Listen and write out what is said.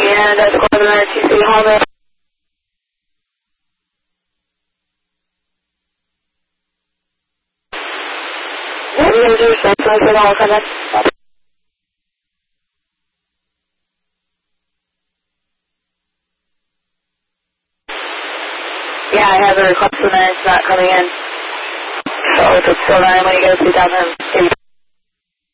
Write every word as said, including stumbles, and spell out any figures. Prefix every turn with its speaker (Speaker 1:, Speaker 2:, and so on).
Speaker 1: and uh, squad emergency Honda. User, so close all coming. Yeah, I have a request for that. It's not coming in. So it's still nine when you go to two thousand eight.